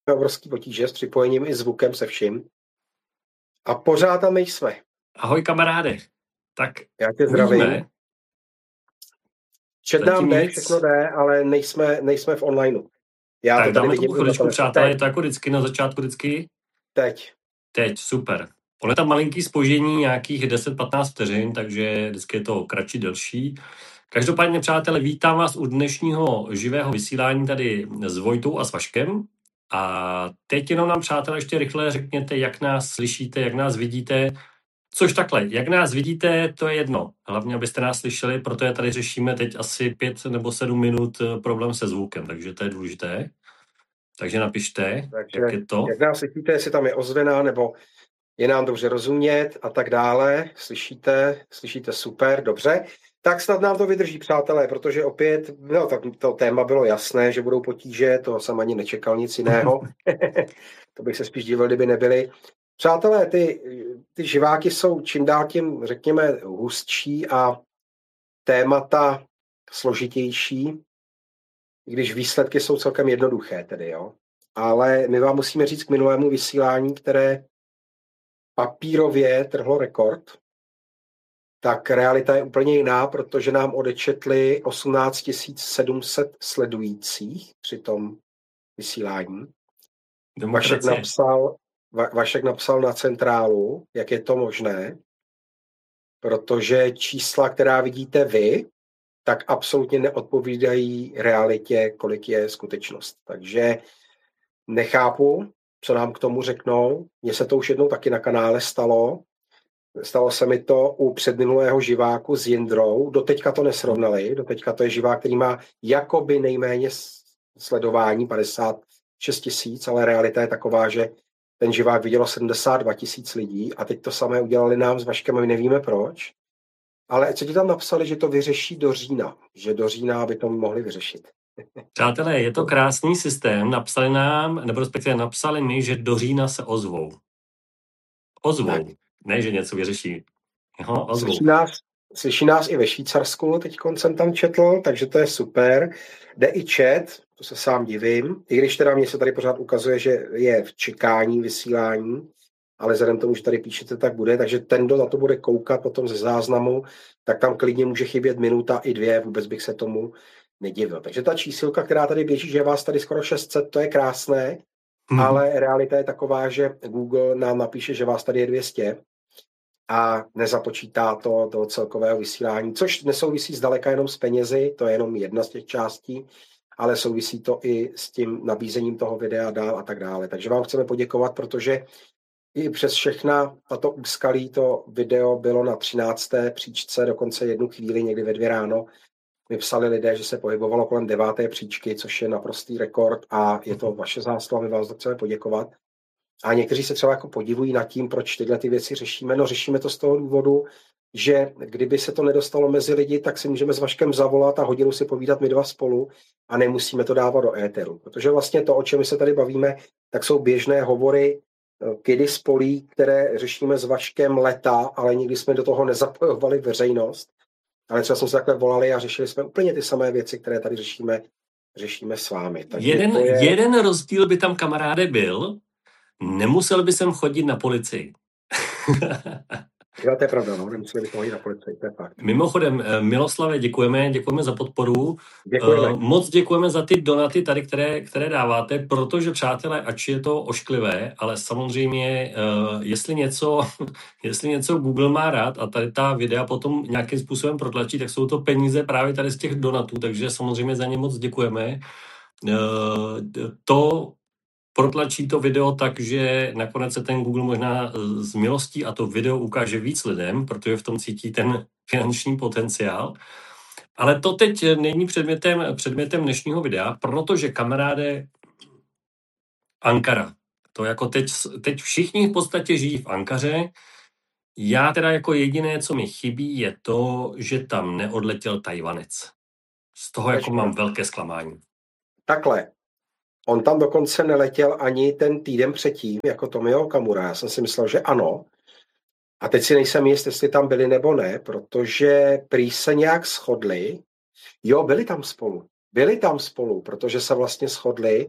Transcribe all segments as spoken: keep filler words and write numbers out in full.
obrovský potíže s připojením i zvukem se vším. A pořád tam nejsme. Ahoj kamaráde. Tak já tě zdravím. Chat nám jde, všechno jde, ale nejsme, nejsme v onlineu. Já tak to tady dáme vidím. tomu chviličku, přátelé, je to jako vždycky na začátku vždycky? Teď. Teď, super. On je tam malinký zpoždění, nějakých deset patnáct vteřin, takže vždycky je to kratší, delší. Každopádně, přátelé, vítám vás u dnešního živého vysílání tady s Vojtou a s Vaškem. A teď jenom nám, přátelé, ještě rychle řekněte, jak nás slyšíte, jak nás vidíte. Což takhle, jak nás vidíte, to je jedno. Hlavně, abyste nás slyšeli, protože tady řešíme teď asi pět nebo sedm minut problém se zvukem, takže to je důležité. Takže napište, takže, jak je to. Jak nás slyšíte, jestli tam je ozvěna, nebo je nám dobře rozumět a tak dále. Slyšíte, slyšíte super, dobře. Tak snad nám to vydrží, přátelé, protože opět, no, tak to téma bylo jasné, že budou potíže, to jsem ani nečekal nic jiného. To bych se spíš divil, kdyby nebyly. Přátelé, ty, ty živáky jsou čím dál tím, řekněme, hustší a témata složitější, i když výsledky jsou celkem jednoduché tedy, jo. Ale my vám musíme říct k minulému vysílání, které papírově trhlo rekord, tak realita je úplně jiná, protože nám odečetli osmnáct tisíc sedm set sledujících při tom vysílání. Vašek napsal, Va, Vašek napsal na centrálu, jak je to možné, protože čísla, která vidíte vy, tak absolutně neodpovídají realitě, kolik je skutečnost. Takže nechápu, co nám k tomu řeknou. Mně se to už jednou taky na kanále stalo. Stalo se mi to u předminulého živáku s Jindrou. Doteďka to nesrovnali. Doteďka to je živák, který má jakoby nejméně sledování, padesát šest tisíc, ale realita je taková, že ten živák vidělo sedmdesát dva tisíc lidí a teď to samé udělali nám s Vaškem a my nevíme proč. Ale co ti tam napsali, že to vyřeší do října? Že do října by to mohli vyřešit. Přátelé, je to krásný systém. Napsali nám, nebo respektive napsali mi, že do října se ozvou. Ozvou. Tak. Ne, že něco vyřeší. Jo, ozvou. Slyší nás, slyší nás i ve Švýcarsku, teď jsem tam četl, takže to je super. Jde i chat, to se sám divím, i když teda mě se tady pořád ukazuje, že je v čekání vysílání, ale vzhledem tomu, že tady píšete, tak bude, takže ten, kdo na to bude koukat potom ze záznamu, tak tam klidně může chybět minuta i dvě, vůbec bych se tomu nedivil. Takže ta čísilka, která tady běží, že je vás tady skoro šest set, to je krásné, hmm. ale realita je taková, že Google nám napíše, že vás tady je dvě stě a nezapočítá to do celkového vysílání, což nesouvisí zdaleka jenom s penězi, to je jenom jedna z těch částí, ale souvisí to i s tím nabízením toho videa dál a tak dále. Takže vám chceme poděkovat, protože i přes všechna tato úskalí to video bylo na třinácté příčce, dokonce jednu chvíli, někdy ve dvě ráno, mi psali lidé, že se pohybovalo kolem deváté příčky, což je naprostý rekord a je to vaše zásluha, my vás chceme poděkovat. A někteří se třeba jako podivují nad tím, proč tyhle ty věci řešíme. No řešíme to z toho důvodu, že kdyby se to nedostalo mezi lidi, tak si můžeme s Vaškem zavolat a hodinu si povídat my dva spolu a nemusíme to dávat do éteru. Protože vlastně to, o čem my se tady bavíme, tak jsou běžné hovory kidy spolí, které řešíme s Vaškem leta, ale nikdy jsme do toho nezapojovali veřejnost. Ale třeba jsme se takhle volali a řešili jsme úplně ty samé věci, které tady řešíme, řešíme s vámi. Takže jeden, je... jeden rozdíl by tam, kamaráde, byl, nemusel by sem chodit na policii. Jo, to je pravda, no, nemuseli bychom hodit na policii, to je fakt. Mimochodem, Miloslave, děkujeme, děkujeme za podporu. Děkujeme. Moc děkujeme za ty donaty tady, které, které dáváte, protože, přátelé, ač je to ošklivé, ale samozřejmě, jestli něco, jestli něco Google má rád a tady ta videa potom nějakým způsobem protlačí, tak jsou to peníze právě tady z těch donatů, takže samozřejmě za ně moc děkujeme. To protlačí to video tak, že nakonec se ten Google možná zmilostí a to video ukáže víc lidem, protože v tom cítí ten finanční potenciál. Ale to teď není předmětem, předmětem dnešního videa, protože, kamaráde, Ankara. To jako teď, teď všichni v podstatě žijí v Ankaře. Já teda jako jediné, co mi chybí, je to, že tam neodletěl Tajvanec. Z toho jako mám velké zklamání. Takhle. On tam dokonce neletěl ani ten týden předtím, jako Tomio Okamura. Já jsem si myslel, že ano. A teď si nejsem jist, jestli tam byli nebo ne, protože prý se nějak shodli. Jo, byli tam spolu. Byli tam spolu, protože se vlastně shodli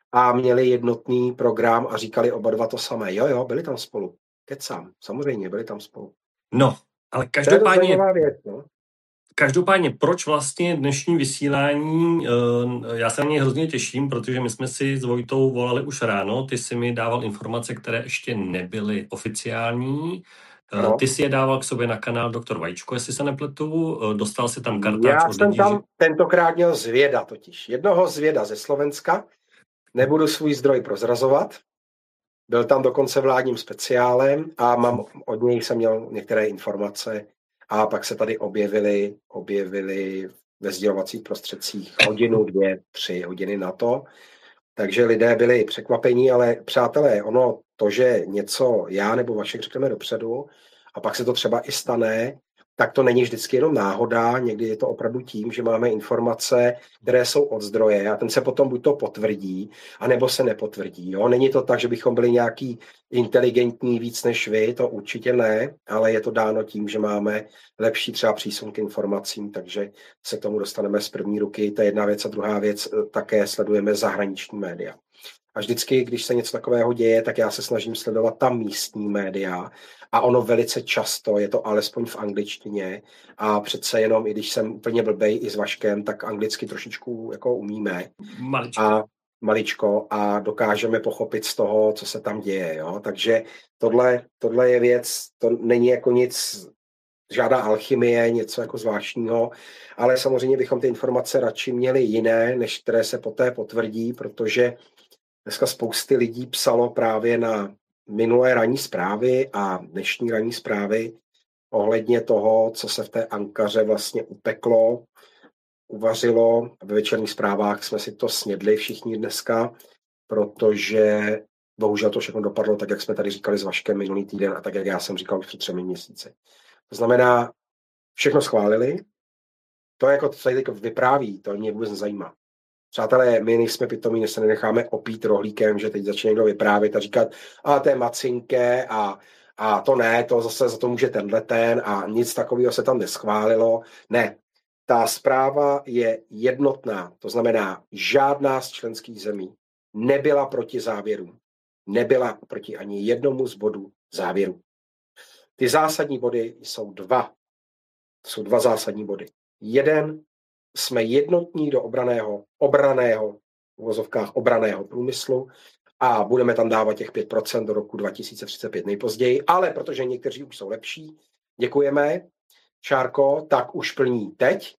a měli jednotný program a říkali oba dva to samé. Jo, jo, byli tam spolu. Kecám, samozřejmě, byli tam spolu. No, ale To je dost každopádně, zajímavá věc, no. každopádně, proč vlastně dnešní vysílání, eh, já se na něj hrozně těším, protože my jsme si s Vojtou volali už ráno, ty si mi dával informace, které ještě nebyly oficiální. Eh, Ano. Ty si je dával k sobě na kanál doktor Vajíčko, jestli se nepletu, eh, dostal si tam kartáč Já od jsem lidí, tam že... tentokrát měl zvěda totiž. Jednoho zvěda ze Slovenska, nebudu svůj zdroj prozrazovat, byl tam dokonce vládním speciálem a mám, od něj jsem měl některé informace a pak se tady objevily, objevily ve sdělovacích prostředcích hodinu, dvě, tři hodiny na to. Takže lidé byli překvapení, ale přátelé, ono to, že něco já nebo Vašek řekneme dopředu a pak se to třeba i stane, tak to není vždycky jenom náhoda, někdy je to opravdu tím, že máme informace, které jsou od zdroje a ten se potom buď to potvrdí, anebo se nepotvrdí. Jo? Není to tak, že bychom byli nějaký inteligentní víc než vy, to určitě ne, ale je to dáno tím, že máme lepší třeba přísun k informacím, takže se k tomu dostaneme z první ruky. To je jedna věc a druhá věc, také sledujeme zahraniční média. A vždycky, když se něco takového děje, tak já se snažím sledovat tam místní média a ono velice často, je to alespoň v angličtině a přece jenom, i když jsem úplně blbej i s Vaškem, tak anglicky trošičku jako umíme. Maličko. A maličko a dokážeme pochopit z toho, co se tam děje. Jo? Takže tohle, tohle je věc, to není jako nic, žádná alchymie, něco jako zvláštního, ale samozřejmě bychom ty informace radši měli jiné, než které se poté potvrdí, protože dneska spousty lidí psalo právě na minulé ranní zprávy a dnešní ranní zprávy ohledně toho, co se v té Ankaře vlastně upeklo, uvařilo. Ve večerních zprávách jsme si to snědli všichni dneska, protože bohužel to všechno dopadlo tak, jak jsme tady říkali s Vaškem minulý týden a tak, jak já jsem říkal už před třemi měsíci. To znamená, všechno schválili, to jako to tady vypráví, to mě vůbec nezajímá. Přátelé, my nejsme pitomí, než se nenecháme opít rohlíkem, že teď začne někdo vyprávět a říkat, a to je macinké a, a to ne, to zase za to může tenhle ten a nic takového se tam neschválilo. Ne, ta zpráva je jednotná, to znamená, žádná z členských zemí nebyla proti závěrům, nebyla proti ani jednomu z bodů závěru. Ty zásadní body jsou dva. To jsou dva zásadní body. Jeden, jsme jednotní do obraného, obraného, v uvozovkách obraného průmyslu a budeme tam dávat těch pět procent do roku dva tisíce třicet pět nejpozději, ale protože někteří už jsou lepší, děkujeme, Šárko, tak už plní teď.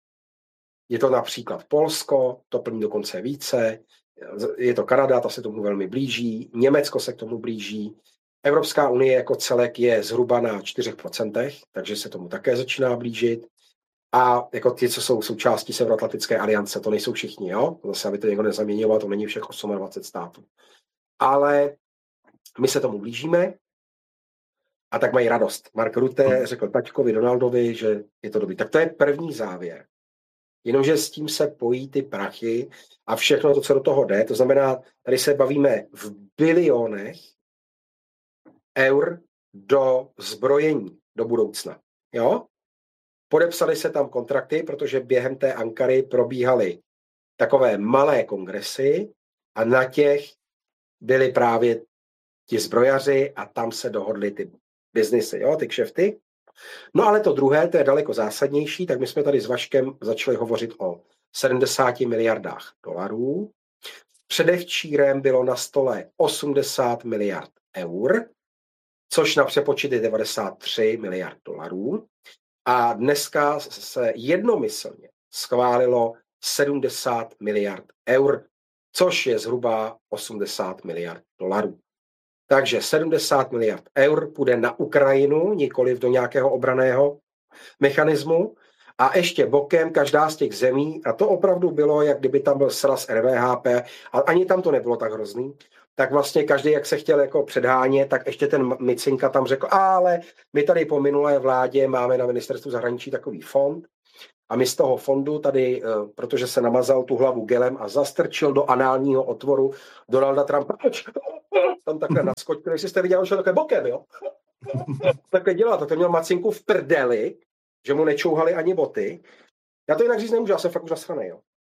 Je to například Polsko, to plní dokonce více, je to Kanada, ta se tomu velmi blíží, Německo se k tomu blíží, Evropská unie jako celek je zhruba na čtyři procenta, takže se tomu také začíná blížit. A jako ti, co jsou součástí Severoatlantické aliance, to nejsou všichni, jo? Zase, aby to někdo nezaměňoval, to není všech dvacet osm států. Ale my se tomu blížíme a tak mají radost. Mark Rutte řekl taťkovi Donaldovi, že je to dobrý. Tak to je první závěr. Jenomže s tím se pojí ty prachy a všechno to, co do toho jde. To znamená, tady se bavíme v bilionech eur do zbrojení do budoucna. Jo? Podepsali se tam kontrakty, protože během té Ankary probíhaly takové malé kongresy a na těch byli právě ti zbrojaři a tam se dohodly ty biznisy, jo, ty kšefty. No ale to druhé, to je daleko zásadnější, tak my jsme tady s Vaškem začali hovořit o sedmdesáti miliardách dolarů. Předevčírem bylo na stole osmdesát miliard eur, což na přepočet je devadesát tři miliard dolarů. A dneska se jednomyslně schválilo sedmdesát miliard eur, což je zhruba osmdesát miliard dolarů. Takže sedmdesát miliard eur půjde na Ukrajinu, nikoliv do nějakého obranného mechanismu. A ještě bokem každá z těch zemí, a to opravdu bylo, jak kdyby tam byl sraz R V H P, a ani tam to nebylo tak hrozný, tak vlastně každý, jak se chtěl jako předhánět, tak ještě ten Micinka tam řekl, ale my tady po minulé vládě máme na ministerstvu zahraničí takový fond a my z toho fondu tady, protože se namazal tu hlavu gelem a zastrčil do análního otvoru Donalda Trumpa, tam takhle naskočil, jestli jste viděl, že takhle bokem, jo? Takhle dělal, tak to měl Macinku v prdeli, že mu nečouhali ani boty. Já to jinak říct nemůžu, já jsem fakt už nasranej, jo.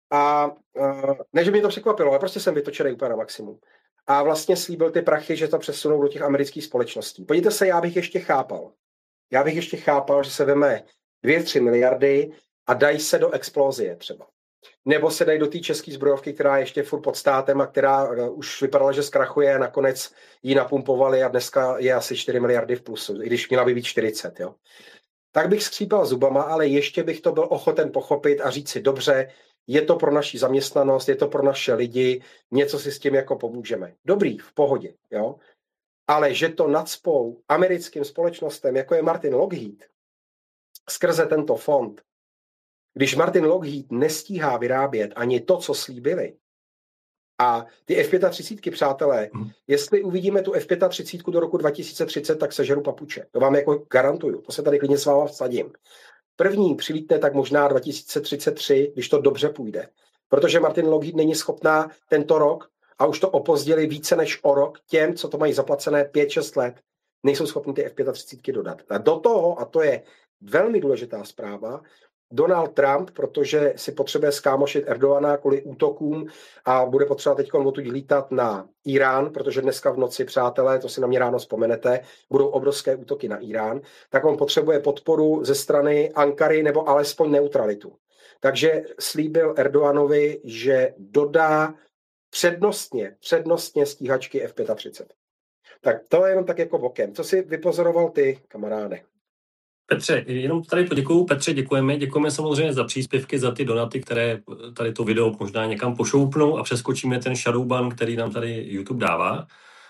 A uh, ne, že mě to překvapilo, ale prostě jsem vytočený úplně na maximum. A vlastně slíbil ty prachy, že to přesunou do těch amerických společností. Podívejte se, já bych ještě chápal. Já bych ještě chápal, že se veme dvě, tři miliardy a dají se do explózie třeba. Nebo se dají do té české zbrojovky, která je ještě furt pod státem a která uh, už vypadala, že zkrachuje a nakonec ji napumpovali a dneska je asi čtyři miliardy v plusu, i když měla by být čtyřicet. Jo. Tak bych skřípal zubama, ale ještě bych to byl ochoten pochopit a říct si, dobře, je to pro naši zaměstnanost, je to pro naše lidi, něco si s tím jako pomůžeme. Dobrý, v pohodě, jo. Ale že to nacpou americkým společnostem, jako je Martin Lockheed, skrze tento fond, když Martin Lockheed nestíhá vyrábět ani to, co slíbili, a ty F třicet pět, přátelé, hmm. jestli uvidíme tu F třicet pět do roku dva tisíce třicet, tak sežeru papuče. To vám jako garantuju, to se tady klidně s váma vsadím. První přilítne tak možná dva tisíce třicet tři, když to dobře půjde. Protože Martin Lockheed není schopná tento rok, a už to opozdili více než o rok, těm, co to mají zaplacené pět šest let, nejsou schopni ty F třicet pět dodat. A do toho, a to je velmi důležitá zpráva, Donald Trump, protože si potřebuje skámošit Erdogana kvůli útokům a bude potřeba teď odtud lítat na Irán, protože dneska v noci, přátelé, to si na mě ráno vzpomenete, budou obrovské útoky na Irán, tak on potřebuje podporu ze strany Ankary nebo alespoň neutralitu. Takže slíbil Erdoganovi, že dodá přednostně, přednostně stíhačky F třicet pět. Tak to je jenom tak jako bokem. Co jsi vypozoroval ty, kamaráde? Petře, jenom tady poděkuju. Petře, děkujeme. Děkujeme samozřejmě za příspěvky, za ty donaty, které tady to video možná někam pošoupnou a přeskočíme ten shadowban, který nám tady YouTube dává.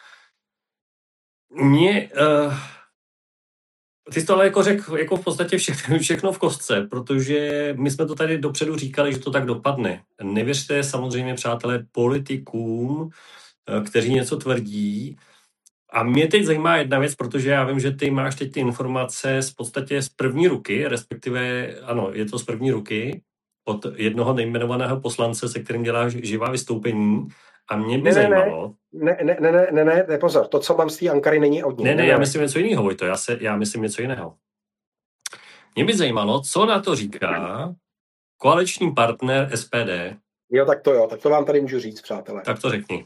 Mně, uh, ty jsi to ale jako řekl jako v podstatě všechno, všechno v kostce, protože my jsme to tady dopředu říkali, že to tak dopadne. Nevěřte samozřejmě, přátelé, politikům, kteří něco tvrdí. A mě teď zajímá jedna věc, protože já vím, že ty máš teď ty informace z podstatě z první ruky, respektive, ano, je to z první ruky, od jednoho nejmenovaného poslance, se kterým děláš živá vystoupení. A mě by ne, zajímalo... Ne, ne, ne, ne, ne, ne, ne, pozor, to, co mám z té Ankary, není od ní. Ne, ne, ne, já myslím něco jiného, Vojto, já, se, já myslím něco jiného. Mě by zajímalo, co na to říká koaliční partner S P D. Jo, tak to jo, tak to vám tady můžu říct, přátelé. Tak to řekni.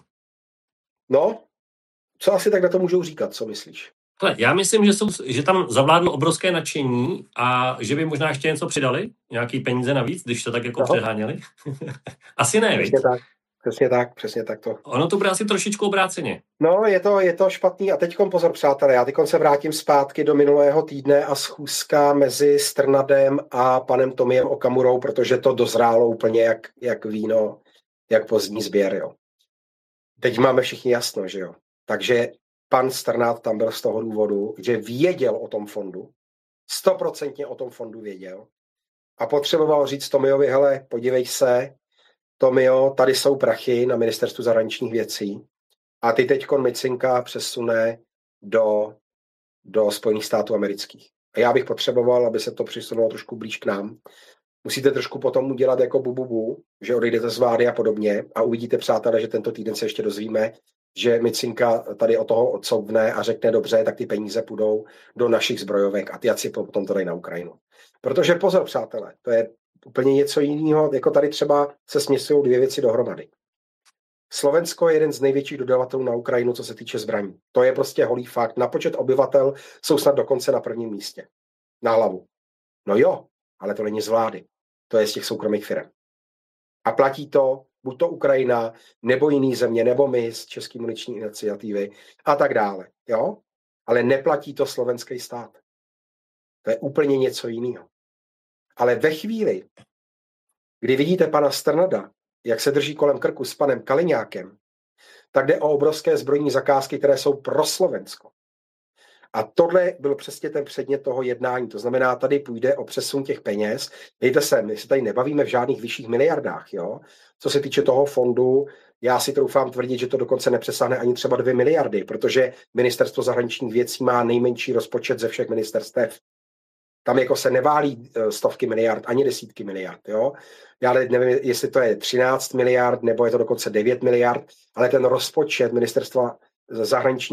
No, co asi tak na to můžou říkat, co myslíš? Hle, já myslím, že, jsou, že tam zavládlo obrovské nadšení a že by možná ještě něco přidali, nějaký peníze navíc, když to tak jako Aho. přeháněli. Asi ne, Přesně tak, přesně tak, přesně tak to. Ono to bude asi trošičku obráceně. No, je to, je to špatný a teďkom pozor, přátelé, já teďkom se vrátím zpátky do minulého týdne a schůzka mezi Strnadem a panem Tomiem Okamurou, protože to dozrálo úplně jak, jak víno, jak pozdní sběr, jo. Teď máme všichni jasno, že jo. Takže pan Strnad tam byl z toho důvodu, že věděl o tom fondu, stoprocentně o tom fondu věděl a potřeboval říct Tomiovi, hele, podívej se, Tomio, tady jsou prachy na ministerstvu zahraničních věcí a ty teďkon Micinka přesune do, do Spojených států amerických. A já bych potřeboval, aby se to přisunulo trošku blíž k nám. Musíte trošku potom udělat jako bububu, že odejdete z vlády a podobně a uvidíte, přátelé, že tento týden se ještě dozvíme, že Micinka tady od toho odsouvne a řekne dobře, tak ty peníze půjdou do našich zbrojovek a ty ať si potom to dají na Ukrajinu. Protože pozor, přátelé, to je úplně něco jiného, jako tady třeba se směsují dvě věci dohromady. Slovensko je jeden z největších dodavatelů na Ukrajinu, co se týče zbraní. To je prostě holý fakt. Na počet obyvatel jsou snad dokonce na prvním místě. Na hlavu. No jo, ale to není z vlády. To je z těch soukromých firm. A platí to buď to Ukrajina, nebo jiný země, nebo my z České muniční iniciativy a tak dále. Jo? Ale neplatí to slovenský stát. To je úplně něco jiného. Ale ve chvíli, kdy vidíte pana Strnada, jak se drží kolem krku s panem Kaliňákem, tak jde o obrovské zbrojní zakázky, které jsou pro Slovensko. A tohle byl přesně ten předmět toho jednání. To znamená, tady půjde o přesun těch peněz. Dejte se, my se tady nebavíme v žádných vyšších miliardách. Jo? Co se týče toho fondu, já si troufám tvrdit, že to dokonce nepřesáhne ani třeba dvě miliardy, protože ministerstvo zahraničních věcí má nejmenší rozpočet ze všech ministerstev. Tam jako se neválí stovky miliard, ani desítky miliard. Jo? Já nevím, jestli to je třináct miliard, nebo je to dokonce devět miliard, ale ten rozpočet ministerstva zahraničních